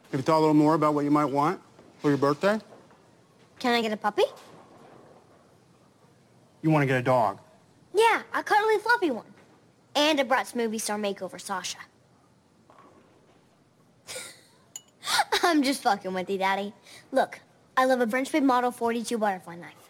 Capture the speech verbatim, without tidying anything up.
Have you thought a little more about what you might want for your birthday? Can I get a puppy? You want to get a dog? Yeah, a cuddly fluffy one. And a Bratz movie star makeover Sasha. I'm just fucking with you, Daddy. Look, I love a French Big Model forty-two butterfly knife.